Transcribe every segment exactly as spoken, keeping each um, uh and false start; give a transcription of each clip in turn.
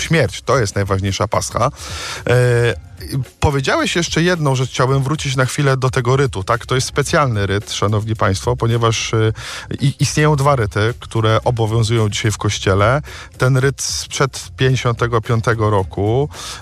śmierć. To jest najważniejsza Pascha. E, Powiedziałeś jeszcze jedną rzecz, chciałbym wrócić na chwilę do tego rytu, tak? To jest specjalny ryt, szanowni państwo, ponieważ y, istnieją dwa ryty, które obowiązują dzisiaj w Kościele. Ten ryt sprzed pięćdziesiątego piątego roku, y,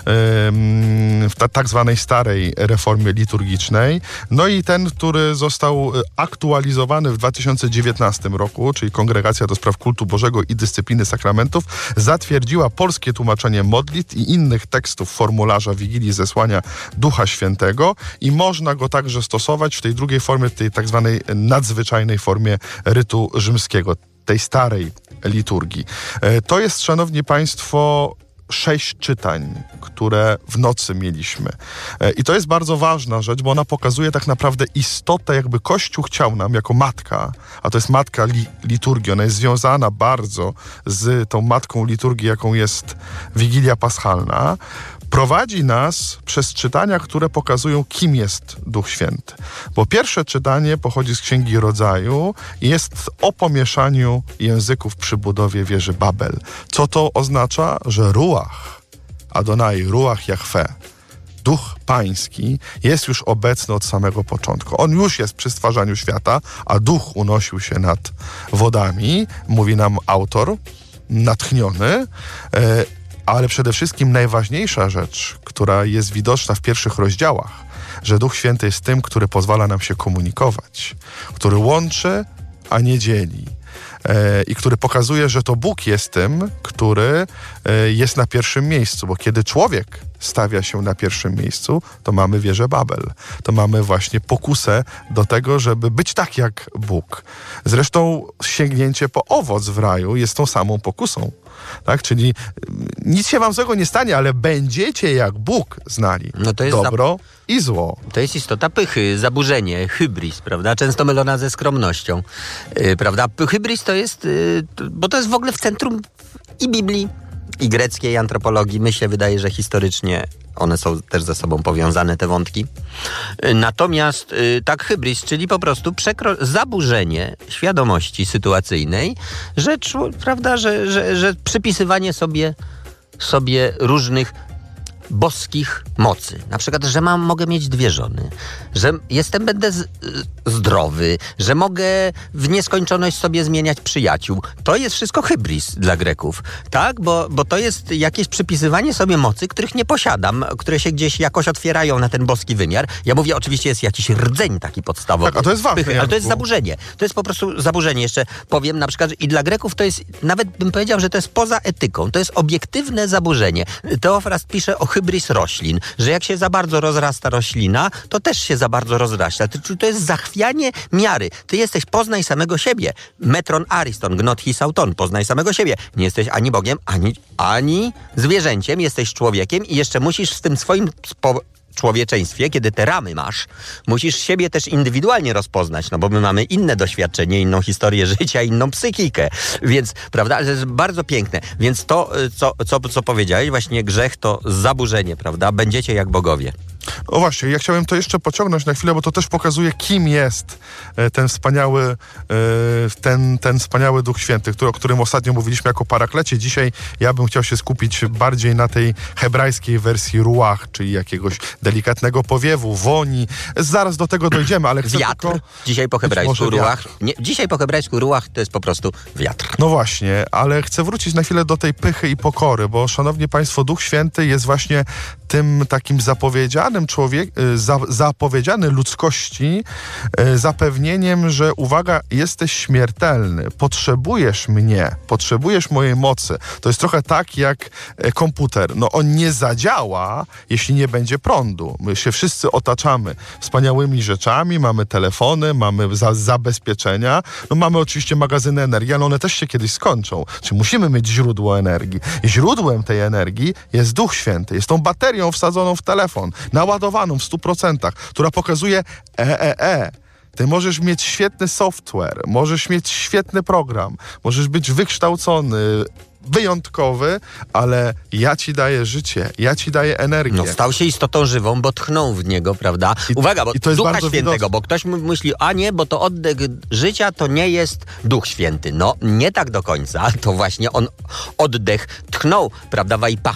w ta, tak zwanej starej reformie liturgicznej, no i ten, który został aktualizowany w dwa tysiące dziewiętnastym roku, czyli Kongregacja do Spraw Kultu Bożego i Dyscypliny Sakramentów zatwierdziła polskie tłumaczenie modlitw i innych tekstów formularza Wigilii Zesłania Ducha Świętego i można go także stosować w tej drugiej formie, tej tak zwanej nadzwyczajnej formie rytu rzymskiego, tej starej liturgii. To jest, szanowni państwo, sześć czytań, które w nocy mieliśmy. I to jest bardzo ważna rzecz, bo ona pokazuje tak naprawdę istotę, jakby Kościół chciał nam jako matka, a to jest matka li- liturgii, ona jest związana bardzo z tą matką liturgii, jaką jest Wigilia Paschalna, prowadzi nas przez czytania, które pokazują, kim jest Duch Święty. Bo pierwsze czytanie pochodzi z Księgi Rodzaju i jest o pomieszaniu języków przy budowie wieży Babel. Co to oznacza? Że Ruach, Adonai, Ruach Jahwe, Duch Pański jest już obecny od samego początku. On już jest przy stwarzaniu świata, a Duch unosił się nad wodami, mówi nam autor, natchniony, e, ale przede wszystkim najważniejsza rzecz, która jest widoczna w pierwszych rozdziałach, że Duch Święty jest tym, który pozwala nam się komunikować, który łączy, a nie dzieli. E, I który pokazuje, że to Bóg jest tym, który e, jest na pierwszym miejscu, bo kiedy człowiek stawia się na pierwszym miejscu, to mamy wieżę Babel. To mamy właśnie pokusę do tego, żeby być tak jak Bóg. Zresztą sięgnięcie po owoc w raju jest tą samą pokusą. Tak? Czyli nic się wam złego nie stanie, ale będziecie jak Bóg znali no to jest dobro za... i zło. To jest istota pychy, zaburzenie, hybris, prawda? Często mylona ze skromnością, yy, prawda? Hybris to jest, yy, bo to jest w ogóle w centrum i Biblii, i greckiej antropologii. Mi się wydaje, że historycznie one są też ze sobą powiązane, te wątki. Natomiast yy, tak hybris, czyli po prostu przekro- zaburzenie świadomości sytuacyjnej, że, prawda, że, że, że przypisywanie sobie, sobie różnych boskich mocy. Na przykład, że mam, mogę mieć dwie żony, że jestem, będę z, zdrowy, że mogę w nieskończoność sobie zmieniać przyjaciół. To jest wszystko hybris dla Greków, tak? Bo, bo to jest jakieś przypisywanie sobie mocy, których nie posiadam, które się gdzieś jakoś otwierają na ten boski wymiar. Ja mówię, oczywiście jest jakiś rdzeń taki podstawowy. Tak, a to jest ważne. Pychy, ale to jest zaburzenie. To jest po prostu zaburzenie. Jeszcze powiem na przykład, i dla Greków to jest, nawet bym powiedział, że to jest poza etyką. To jest obiektywne zaburzenie. Teofrast pisze o hybris roślin, że jak się za bardzo rozrasta roślina, to też się za bardzo rozrasta. To, to jest zachwianie miary. Ty jesteś, poznaj samego siebie. Metron ariston, gnot hisauton, poznaj samego siebie. Nie jesteś ani Bogiem, ani, ani zwierzęciem, jesteś człowiekiem i jeszcze musisz w tym swoim spo- człowieczeństwie, kiedy te ramy masz, musisz siebie też indywidualnie rozpoznać, no bo my mamy inne doświadczenie, inną historię życia, inną psychikę, więc, prawda, ale to jest bardzo piękne. Więc to, co, co, co powiedziałeś, właśnie grzech to zaburzenie, prawda, będziecie jak bogowie. O właśnie, ja chciałem to jeszcze pociągnąć na chwilę, bo to też pokazuje, kim jest ten wspaniały, ten, ten wspaniały Duch Święty, który, o którym ostatnio mówiliśmy jako paraklecie. Dzisiaj ja bym chciał się skupić bardziej na tej hebrajskiej wersji ruach, czyli jakiegoś delikatnego powiewu, woni. Zaraz do tego dojdziemy, ale chcę wiatr. tylko... Dzisiaj po hebrajsku ruach. Nie, dzisiaj po hebrajsku ruach to jest po prostu wiatr. No właśnie, ale chcę wrócić na chwilę do tej pychy i pokory, bo szanowni państwo, Duch Święty jest właśnie tym takim zapowiedzianym człowiek, za, zapowiedziany ludzkości e, zapewnieniem, że uwaga, jesteś śmiertelny, potrzebujesz mnie, potrzebujesz mojej mocy. To jest trochę tak jak e, komputer. No on nie zadziała, jeśli nie będzie prądu. My się wszyscy otaczamy wspaniałymi rzeczami, mamy telefony, mamy za, zabezpieczenia, no mamy oczywiście magazyny energii, ale one też się kiedyś skończą. Czyli musimy mieć źródło energii. I źródłem tej energii jest Duch Święty. Jest tą baterią wsadzoną w telefon, naładowaną w stu procentach, która pokazuje e, e, e. Ty możesz mieć świetny software, możesz mieć świetny program, możesz być wykształcony, wyjątkowy, ale ja ci daję życie, ja ci daję energię. No stał się istotą żywą, bo tchnął w niego, prawda? I, Uwaga, bo i to jest Ducha bardzo Świętego, widoczne. bo ktoś myśli, a nie, bo to oddech życia to nie jest Duch Święty. No, nie tak do końca. To właśnie on oddech tchnął, prawda, wajpa